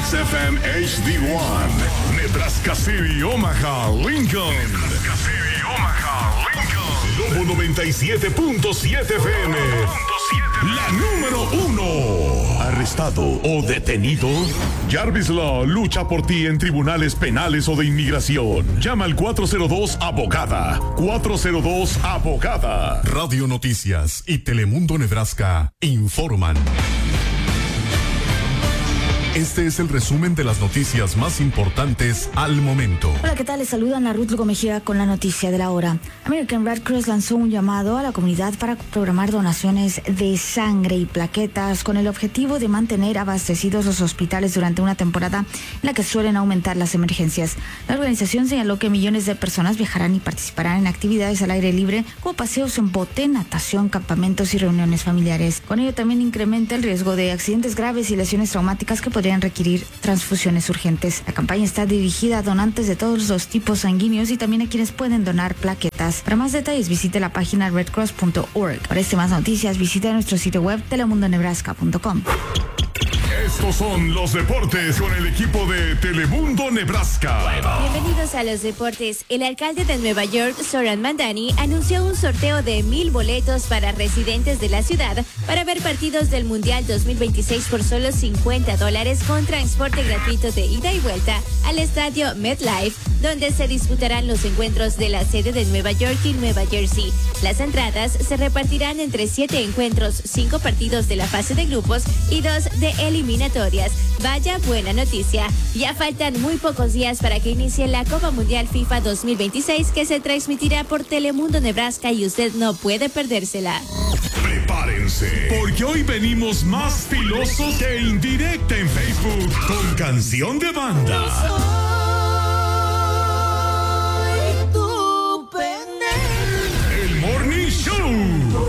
XFM HD1, Nebraska City, Omaha, Lincoln. Nebraska City, Omaha, Lincoln. Lobo 97.7 FM. La número 1. ¿Arrestado o detenido? Jarvis Law lucha por ti en tribunales penales o de inmigración. Llama al 402-ABOGADA. 402-ABOGADA. Radio Noticias y Telemundo Nebraska informan. Este es el resumen de las noticias más importantes al momento. Hola, ¿qué tal? Les saludan a Ruth Lugo Mejía con la noticia de la hora. American Red Cross lanzó un llamado a la comunidad para programar donaciones de sangre y plaquetas con el objetivo de mantener abastecidos los hospitales durante una temporada en la que suelen aumentar las emergencias. La organización señaló que millones de personas viajarán y participarán en actividades al aire libre como paseos en bote, natación, campamentos y reuniones familiares. Con ello también incrementa el riesgo de accidentes graves y lesiones traumáticas que podrían requerir transfusiones urgentes. La campaña está dirigida a donantes de todos los tipos sanguíneos y también a quienes pueden donar plaquetas. Para más detalles visite la página redcross.org. Para más noticias visita nuestro sitio web telemundonebraska.com. Estos son los deportes con el equipo de Telemundo Nebraska. Bienvenidos a los deportes. El alcalde de Nueva York, Zoran Mandani, anunció un sorteo de 1,000 boletos para residentes de la ciudad para ver partidos del Mundial 2026 por solo $50 con transporte gratuito de ida y vuelta al estadio MetLife, donde se disputarán los encuentros de la sede de Nueva York y Nueva Jersey. Las entradas se repartirán entre 7 encuentros, 5 partidos de la fase de grupos y 2 de eliminatorias. Vaya buena noticia. Ya faltan muy pocos días para que inicie la Copa Mundial FIFA 2026, que se transmitirá por Telemundo Nebraska y usted no puede perdérsela. Prepárense, porque hoy venimos más filosos que indirecta en Facebook con canción de banda. Soy tu pendejo. El Morning Show.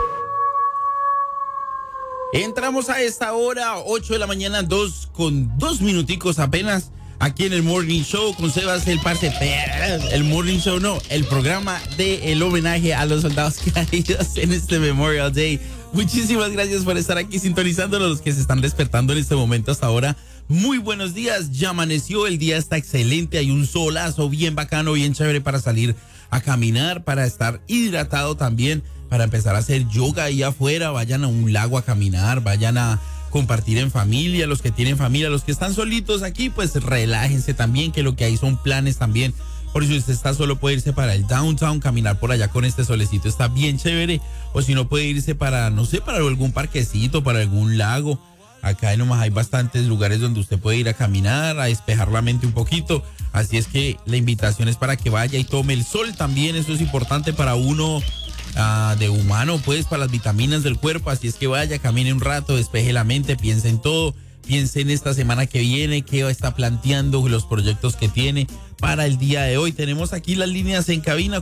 Entramos a esta hora, 8 de la mañana, 2 minuticos apenas, aquí en el Morning Show con Sebas, el parce. El Morning Show no, el programa del homenaje a los soldados caídos en este Memorial Day. Muchísimas gracias por estar aquí sintonizándonos, los que se están despertando en este momento hasta ahora. Muy buenos días, ya amaneció, el día está excelente, hay un solazo bien bacano, bien chévere para salir a caminar, para estar hidratado también, para empezar a hacer yoga ahí afuera. Vayan a un lago a caminar, vayan a compartir en familia, los que tienen familia, los que están solitos aquí, pues relájense también, que lo que hay son planes también. Por si usted está solo, puede irse para el downtown, caminar por allá con este solecito, está bien chévere. O si no, puede irse para, no sé, para algún parquecito, para algún lago. Acá en Omaha hay bastantes lugares donde usted puede ir a caminar, a despejar la mente un poquito. Así es que la invitación es para que vaya y tome el sol también. Eso es importante para uno de humano, pues, para las vitaminas del cuerpo. Así es que vaya, camine un rato, despeje la mente, piense en todo. Piense en esta semana que viene, qué está planteando, los proyectos que tiene para el día de hoy. Tenemos aquí las líneas en cabina,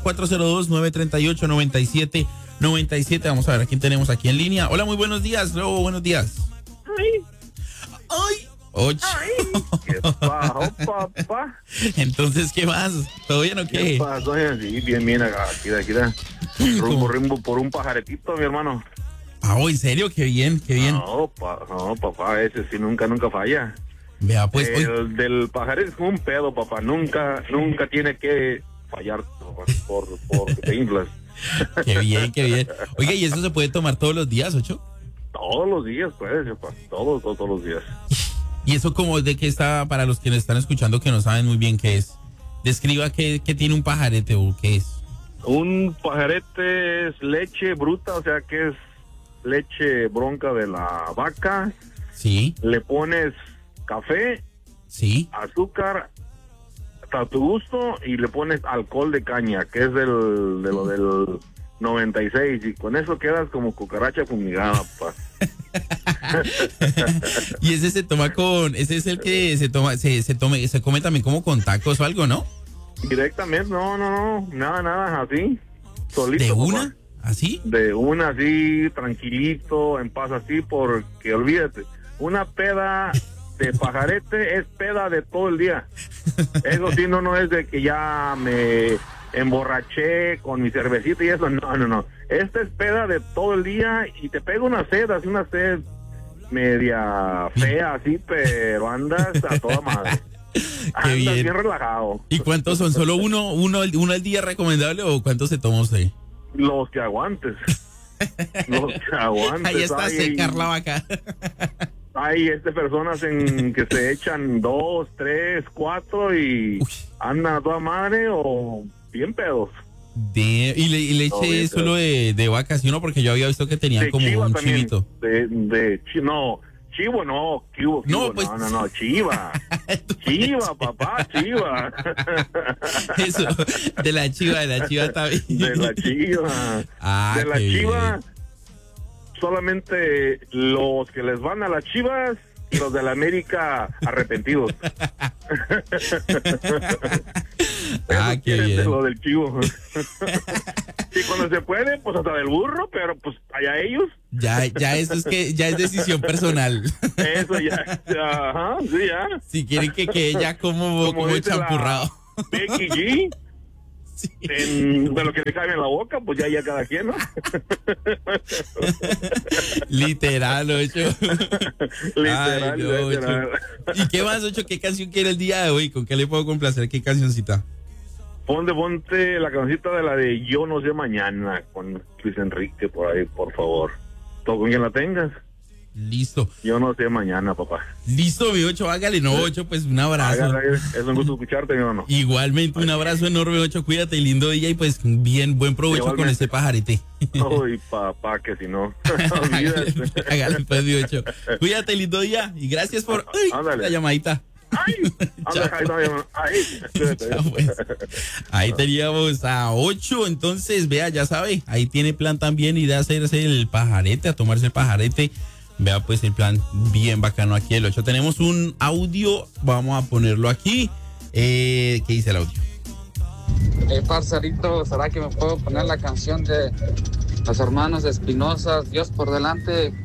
402-938-9797. Vamos a ver a quién tenemos aquí en línea. Hola, muy buenos días, Lobo, buenos días. Ay. Ay. Oye. Ay, ¿qué pasó, papá? Entonces, ¿qué más? ¿Todo bien o qué? ¿Qué pasó? Sí, bien, aquí, rumbo por un pajaretito, mi hermano. Ah, ¿en serio? Qué bien. No, papá, ese sí nunca falla. Vea, pues. El del pajarito es un pedo, papá. Nunca tiene que fallar, papá, por que te inflas. Qué bien. Oiga, ¿y eso se puede tomar todos los días, Ocho? Todos los días, pues, papá. Todos los días. ¿Y eso como de qué está, para los que nos están escuchando que no saben muy bien qué es? Describa qué tiene un pajarete o qué es. Un pajarete es leche bruta, o sea que es leche bronca de la vaca. Sí. Le pones café, sí, azúcar a tu gusto y le pones alcohol de caña, que es lo del 96, y con eso quedas como cucaracha fumigada, papá. Y ese se toma ese es el que se come también como con tacos o algo, ¿no? Directamente, no, nada, así, solito. ¿De una? Papá. ¿Así? De una, así, tranquilito, en paz, así, porque olvídate, una peda de pajarete es peda de todo el día. Eso sí, no es de que ya me emborraché con mi cervecita y eso, no. Esta es peda de todo el día y te pega una sed media fea así, pero andas a toda madre. Andas bien relajado. ¿Y cuántos son? ¿Solo uno al día recomendable o cuántos se toma usted? Los que aguantes. Los que aguantes. Ahí está secar la vaca. Hay personas que se echan 2, 3, 4 y andan a toda madre o bien pedos. Y leche solo de vacas, ¿sí, no? Porque yo había visto que tenían como un también, chivito. Chivo no, chiva. Chiva, papá, chiva. Eso, de la chiva está bien. De la chiva. De la chiva, solamente los que les van a las Chivas y los de la América arrepentidos. Qué bien. Lo del chivo. Y cuando se puede, pues hasta del burro, pero pues allá ellos. Ya eso ya es decisión personal. Eso ya, ajá, sí, ya. Si quieren que quede ya como champurrado. Becky G. Sí. De lo que le cabe en la boca, pues ya cada quien, ¿no? Literal, Ocho. Literal. Ocho. ¿Y qué más, Ocho? ¿Qué canción quiere el día de hoy? ¿Con qué le puedo complacer? ¿Qué cancioncita? Ponte la cancioncita de la de Yo No Sé Mañana con Luis Enrique por ahí, por favor. Todo con quien la tengas. Listo. Yo no sé mañana, papá. Listo, mi Ocho, hágale. No, Ocho, pues un abrazo. Es un gusto escucharte, mi hermano. Igualmente, un abrazo enorme, Ocho. Cuídate, lindo día y pues buen provecho. Igualmente. Con este pajarete. Uy, papá, que si no. Hágale, pues, mi Ocho. Cuídate, lindo día y gracias por la llamadita. Ahí teníamos a 8, entonces vea, ya sabe, ahí tiene plan también ir a hacerse el pajarete, a tomarse el pajarete. Vea pues el plan bien bacano aquí el 8. Tenemos un audio, vamos a ponerlo aquí. ¿Qué dice el audio? Parcerito, ¿será que me puedo poner la canción de los hermanos Espinosa, Dios por delante?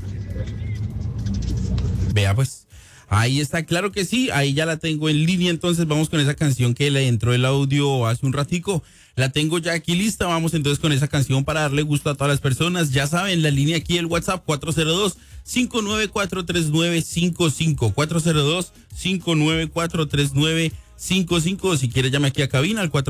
Vea pues. Ahí está, claro que sí, ahí ya la tengo en línea, entonces vamos con esa canción que le entró el audio hace un ratico. La tengo ya aquí lista, vamos entonces con esa canción para darle gusto a todas las personas. Ya saben, la línea aquí, el WhatsApp 402-594-3955, 402-594-3955. Si quiere llame aquí a cabina al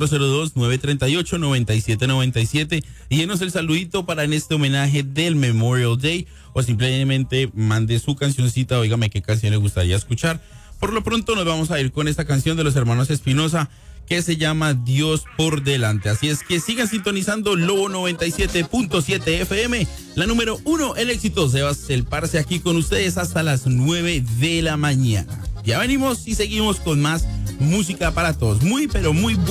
402-938-9797 y denos el saludito para en este homenaje del Memorial Day. O simplemente mande su cancioncita, óigame qué canción le gustaría escuchar. Por lo pronto nos vamos a ir con esta canción de los hermanos Espinosa que se llama Dios por delante. Así es que sigan sintonizando Lobo 97.7 FM, la número 1, el éxito. Sebas el Parce aquí con ustedes hasta las 9 de la mañana. Ya venimos y seguimos con más música para todos. Muy, pero muy buena.